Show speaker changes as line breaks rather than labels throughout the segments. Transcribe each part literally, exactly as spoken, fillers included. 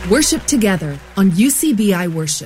Worship together on U C B I Worship.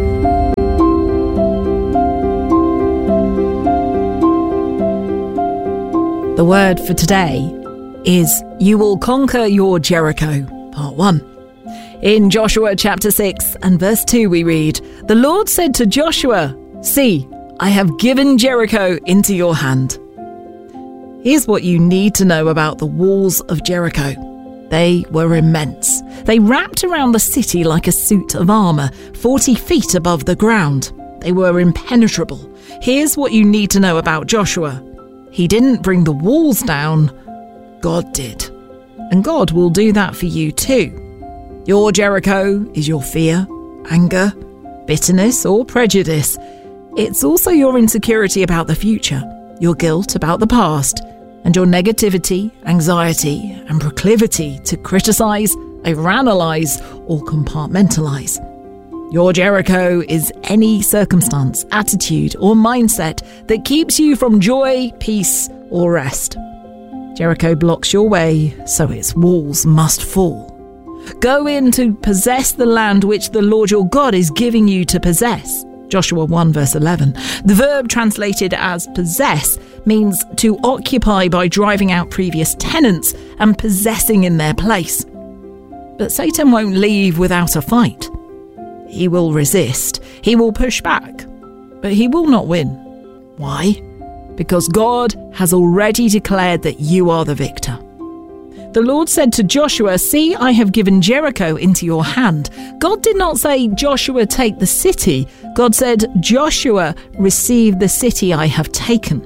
The word for today is you will conquer your Jericho, part one. In Joshua chapter six and verse two we read, "The Lord said to Joshua, 'See, I have given Jericho into your hand.'" Here's what you need to know about the walls of Jericho. They were immense. They wrapped around the city like a suit of armour, forty feet above the ground. They were impenetrable. Here's what you need to know about Joshua. He didn't bring the walls down, God did. And God will do that for you too. Your Jericho is your fear, anger, bitterness or prejudice. It's also your insecurity about the future, your guilt about the past, and your negativity, anxiety, and proclivity to criticise, overanalyse, or compartmentalise. Your Jericho is any circumstance, attitude, or mindset that keeps you from joy, peace, or rest. Jericho blocks your way, so its walls must fall. Go in to possess the land which the Lord your God is giving you to possess. Joshua one verse eleven. The verb translated as possess means to occupy by driving out previous tenants and possessing in their place. But Satan won't leave without a fight. He will resist, he will push back, but he will not win. Why? Because God has already declared that you are the victor. The Lord said to Joshua, "See, I have given Jericho into your hand." God did not say, "Joshua, take the city." God said, "Joshua, receive the city I have taken."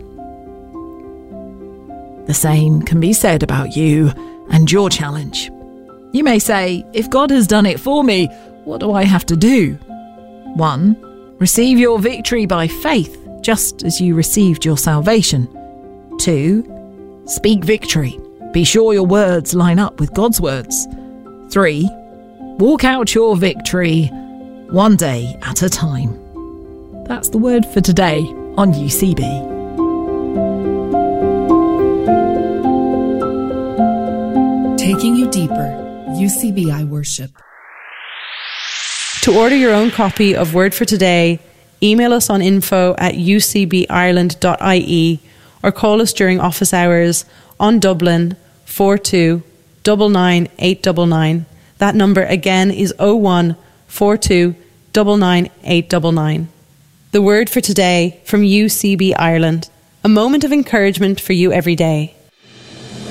The same can be said about you and your challenge. You may say, "If God has done it for me, what do I have to do?" One, receive your victory by faith, just as you received your salvation. Two, speak victory. Be sure your words line up with God's words. Three, walk out your victory one day at a time. That's the word for today on U C B.
Taking you deeper, U C B I Worship.
To order your own copy of Word for Today, email us on info at u c b ireland dot i e or call us during office hours on Dublin four two nine nine eight nine nine. That number again is oh one four two nine nine eight nine nine. The Word for Today from U C B Ireland. A moment of encouragement for you every day.